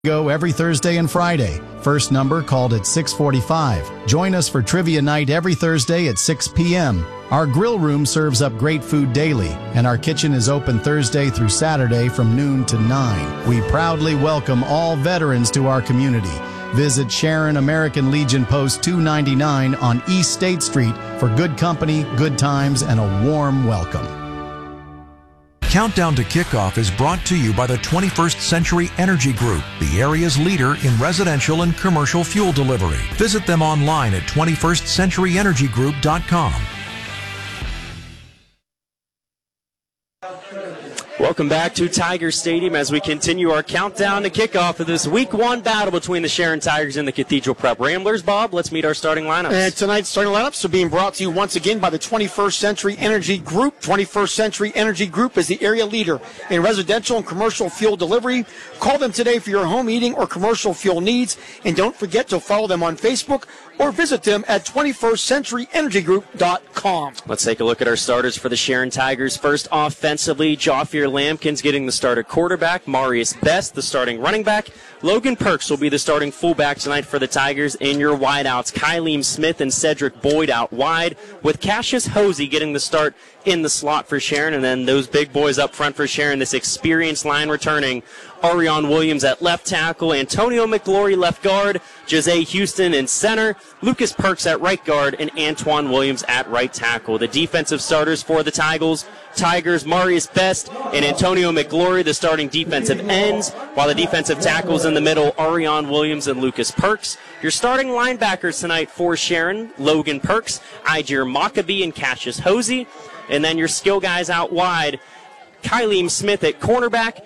Go every Thursday and Friday. First number called at 6:45. Join us for trivia night every Thursday at 6 p.m. Our grill room serves up great food daily, and our kitchen is open Thursday through Saturday from noon to 9. We proudly welcome all veterans to our community. Visit Sharon American Legion Post 299 on East State Street for good company, good times, and a warm welcome. Countdown to Kickoff is brought to you by the 21st Century Energy Group, the area's leader in residential and commercial fuel delivery. Visit them online at 21stcenturyenergygroup.com. Welcome back to Tiger Stadium as we continue our countdown to kickoff of this Week 1 battle between the Sharon Tigers and the Cathedral Prep Ramblers. Bob, let's meet our starting lineups. And tonight's starting lineups are being brought to you once again by the 21st Century Energy Group. 21st Century Energy Group is the area leader in residential and commercial fuel delivery. Call them today for your home heating or commercial fuel needs. And don't forget to follow them on Facebook or visit them at 21stcenturyenergygroup.com. Let's take a look at our starters for the Sharon Tigers. First, offensively, Joffier Lampkins getting the start at quarterback. Marius Best, the starting running back. Logan Perks will be the starting fullback tonight for the Tigers. In your wideouts, Kyleem Smith and Cedric Boyd out wide, with Cassius Hosey getting the start in the slot for Sharon. And then those big boys up front for Sharon, this experienced line returning. Arion Williams at left tackle, Antonio McGlory left guard, Jose Houston in center, Lucas Perks at right guard, and Antoine Williams at right tackle. The defensive starters for the Tigers, Marius Best and Antonio McGlory, the starting defensive ends, while the defensive tackles in the middle, Arion Williams and Lucas Perks. Your starting linebackers tonight for Sharon, Logan Perks, Ijir Maccabee, and Cassius Hosey. And then your skill guys out wide, Kyleem Smith at cornerback,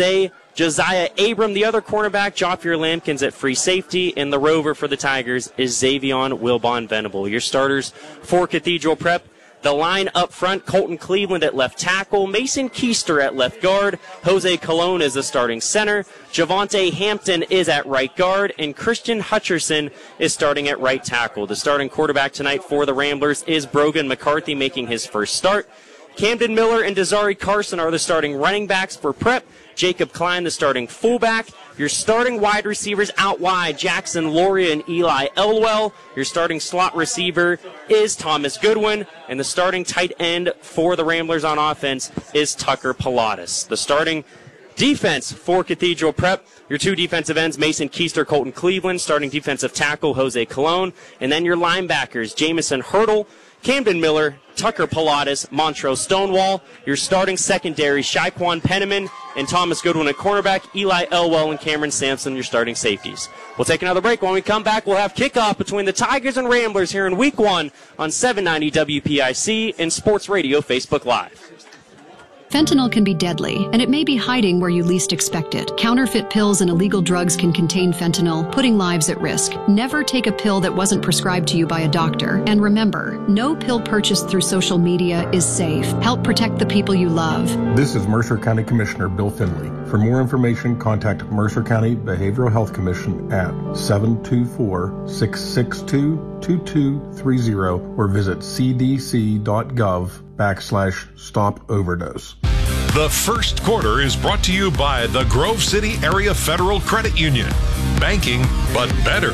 Josiah Abram, the other cornerback, Joffier Lampkins at free safety, and the rover for the Tigers is Xavion Wilbon Venable. Your starters for Cathedral Prep, the line up front, Colton Cleveland at left tackle, Mason Keister at left guard, Jose Colon is the starting center, Javante Hampton is at right guard, and Christian Hutcherson is starting at right tackle. The starting quarterback tonight for the Ramblers is Brogan McCarthy, making his first start. Camden Miller and Desari Carson are the starting running backs for Prep. Jacob Klein, the starting fullback. Your starting wide receivers out wide, Jackson Loria and Eli Elwell. Your starting slot receiver is Thomas Goodwin. And the starting tight end for the Ramblers on offense is Tucker Pilatus. The starting defense for Cathedral Prep, your two defensive ends, Mason Keister, Colton Cleveland. Starting defensive tackle, Jose Colon. And then your linebackers, Jamison Hurdle, Camden Miller, Tucker Pilatus, Montrose Stonewall. Your starting secondary, Shaquan Penniman and Thomas Goodwin at cornerback, Eli Elwell and Cameron Sampson, your starting safeties. We'll take another break. When we come back, we'll have kickoff between the Tigers and Ramblers here in Week 1 on 790 WPIC and Sports Radio Facebook Live. Fentanyl can be deadly, and it may be hiding where you least expect it. Counterfeit pills and illegal drugs can contain fentanyl, putting lives at risk. Never take a pill that wasn't prescribed to you by a doctor. And remember, no pill purchased through social media is safe. Help protect the people you love. This is Mercer County Commissioner Bill Finley. For more information, contact Mercer County Behavioral Health Commission at 724-662-2230 or visit cdc.gov/stop overdose. The first quarter is brought to you by the Grove City Area Federal Credit Union. Banking, but better.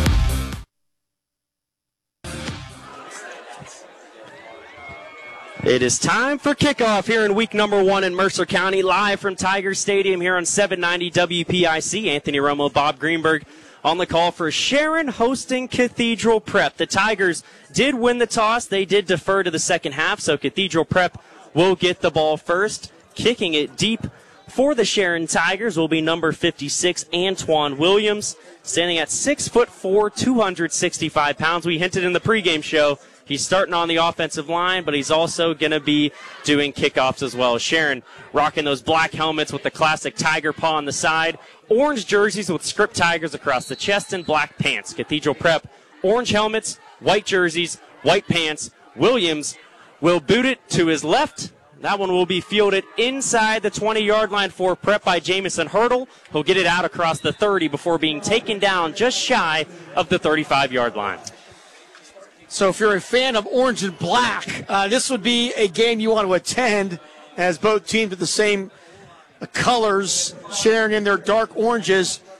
It is time for kickoff here in week number 1 in Mercer County, live from Tiger Stadium here on 790 WPIC. Anthony Romo, Bob Greenberg on the call for Sharon hosting Cathedral Prep. The Tigers did win the toss. They did defer to the second half, so Cathedral Prep will get the ball first. Kicking it deep for the Sharon Tigers will be number 56, Antoine Williams, standing at 6'4", 265 pounds. We hinted in the pregame show he's starting on the offensive line, but he's also going to be doing kickoffs as well. Sharon rocking those black helmets with the classic tiger paw on the side, orange jerseys with script tigers across the chest, and black pants. Cathedral Prep, orange helmets, white jerseys, white pants. Williams will boot it to his left. That one will be fielded inside the 20-yard line for Prep by Jamison Hurdle. He'll get it out across the 30 before being taken down just shy of the 35-yard line. So if you're a fan of orange and black, this would be a game you want to attend, as both teams with the same colors, sharing in their dark oranges.